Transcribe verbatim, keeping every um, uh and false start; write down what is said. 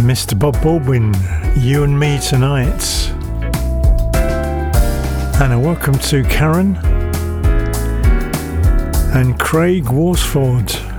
Mister Bob Baldwin, You and Me Tonight. And a welcome to Karen and Craig Worsford.